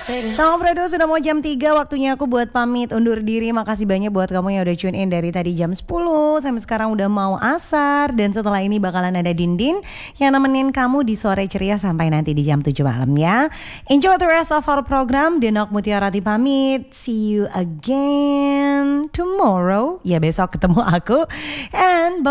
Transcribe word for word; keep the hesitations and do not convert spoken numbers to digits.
Tanggal Fredo sudah mau jam tiga, waktunya aku buat pamit undur diri. Makasih banyak buat kamu yang udah tune in dari tadi jam sepuluh sampai sekarang udah mau asar. Dan setelah ini bakalan ada Dindin yang nemenin kamu di sore ceria sampai nanti di jam tujuh malam ya. Enjoy the rest of our program. Denok Mutiarati pamit. See you again tomorrow. Ya besok ketemu aku. And